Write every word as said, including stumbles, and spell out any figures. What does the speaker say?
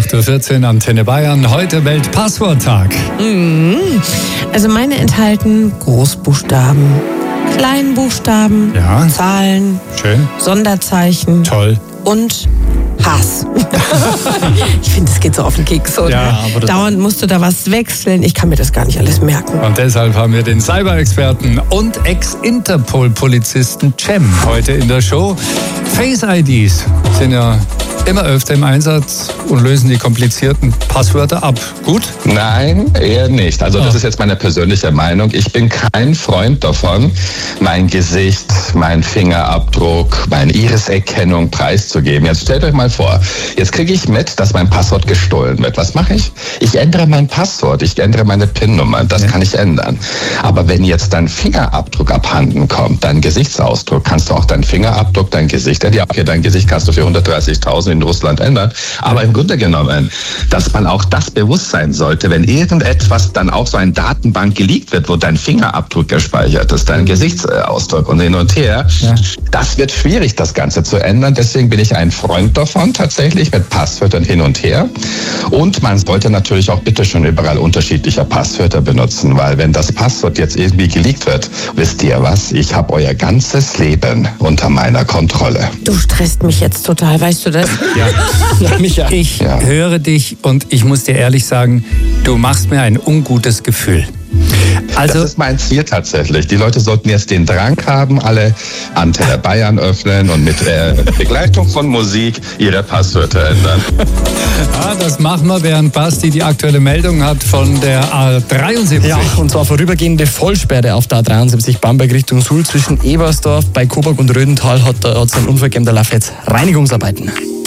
acht Uhr vierzehn, Antenne Bayern. Heute Weltpassworttag. Mhm. Also meine enthalten Großbuchstaben, Kleinbuchstaben, Ja. Zahlen, Schön. Sonderzeichen Toll. und Hass. Ich finde, das geht so auf den Keks. Und Ja, aber das- dauernd musst du da was wechseln. Ich kann mir das gar nicht alles merken. Und deshalb haben wir den Cyber-Experten und Ex-Interpol-Polizisten Cem heute in der Show. Face-I Ds sind ja immer öfter im Einsatz und lösen die komplizierten Passwörter ab. Gut? Nein, eher nicht. Also das ist jetzt meine persönliche Meinung. Ich bin kein Freund davon, mein Gesicht, mein Fingerabdruck, meine Iriserkennung preiszugeben. Jetzt stellt euch mal vor, jetzt kriege ich mit, dass mein Passwort gestohlen wird. Was mache ich? Ich ändere mein Passwort, ich ändere meine PIN-Nummer. Das kann ich ändern. Aber wenn jetzt dein Fingerabdruck abhanden kommt, dein Gesichtsausdruck, kannst du auch deinen Fingerabdruck, dein Gesicht, ja, okay, dein Gesicht kannst du für hundertdreißigtausend in Russland ändern. Aber im Grunde genommen, dass man auch das bewusst sein sollte, wenn irgendetwas dann auch so eine Datenbank geleakt wird, wo dein Fingerabdruck gespeichert ist, dein Gesichtsausdruck und hin und her, Ja. das wird schwierig, das Ganze zu ändern. Deswegen bin ich ein Freund davon, tatsächlich mit Passwörtern hin und her. Und man sollte natürlich auch bitte schon überall unterschiedliche Passwörter benutzen, weil wenn das Passwort jetzt irgendwie geleakt wird, wisst ihr was, ich habe euer ganzes Leben unter meiner Kontrolle. Du stresst mich jetzt total, weißt du das? Ja, Micha. Ich Ja. höre dich und ich muss dir ehrlich sagen, du machst mir ein ungutes Gefühl. Also, Das ist mein Ziel tatsächlich. Die Leute sollten jetzt den Drang haben, alle Antenne Bayern öffnen und mit äh, Begleitung von Musik ihre Passwörter ändern. ja, das machen wir, während Basti die aktuelle Meldung hat von der A dreiundsiebzig. Ja, und zwar vorübergehende Vollsperre auf der A dreiundsiebzig Bamberg Richtung Suhl zwischen Ebersdorf bei Coburg und Rödental hat es einen Unfall gegeben, da laufen jetzt Reinigungsarbeiten.